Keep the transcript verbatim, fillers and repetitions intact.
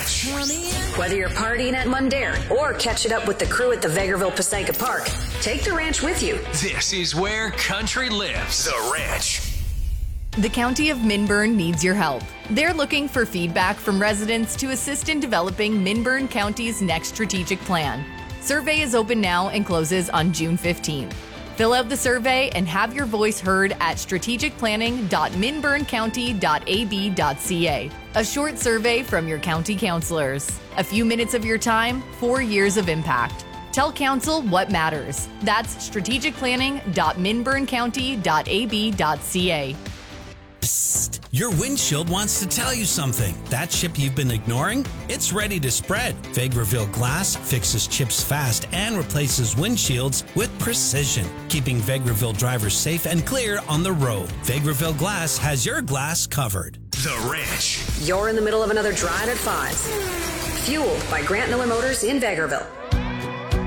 Ranch. Whether you're partying at Mundair or catching up with the crew at the Vegreville Passaica Park, take the ranch with you. This is where country lives. The Ranch. The County of Minburn needs your help. They're looking for feedback from residents to assist in developing Minburn County's next strategic plan. Survey is open now and closes on June fifteenth. Fill out the survey and have your voice heard at strategic planning dot minburn county dot a b dot c a. A short survey from your county councilors. A few minutes of your time, four years of impact. Tell council what matters. That's strategic planning dot minburn county dot a b dot c a. Psst. Your windshield wants to tell you something. That chip you've been ignoring? It's ready to spread. Vegreville Glass fixes chips fast and replaces windshields with precision, keeping Vegreville drivers safe and clear on the road. Vegreville Glass has your glass covered. The Ranch. You're in the middle of another drive at fives. Fueled by Grant Miller Motors in Vegreville.